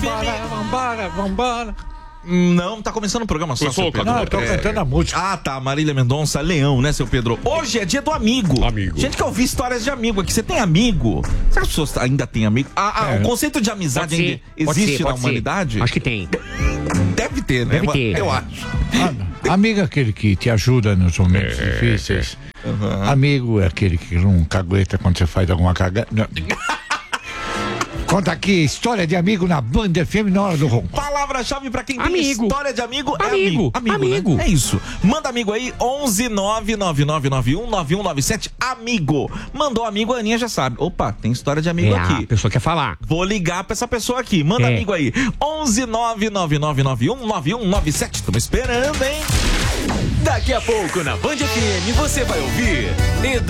Vambora. Não, tá começando o programa só, seu Pedro. Não, eu tô cantando a música. Ah, tá, Marília Mendonça, Leão, né, seu Pedro? Hoje é dia do amigo. Gente quer ouvir histórias de amigo aqui. Você tem amigo? Será que as pessoas ainda têm amigo? O conceito de amizade ainda existe na humanidade? Acho que tem. Deve ter, né? Deve ter. Eu acho. Amigo é aquele que te ajuda nos momentos difíceis. Amigo é aquele que não cagueta quando você faz alguma cagada. Conta aqui, história de amigo na Band FM na hora do ronco. Palavra-chave pra quem tem Amigo. história de amigo é Amigo. amigo. Né? É isso. Manda amigo aí, 11999919197. Amigo. Mandou amigo, a Aninha já sabe. Opa, tem história de amigo aqui. A pessoa quer falar. Vou ligar pra essa pessoa aqui. Manda amigo aí. 11999919197. Estamos esperando, hein? Daqui a pouco na Band FM você vai ouvir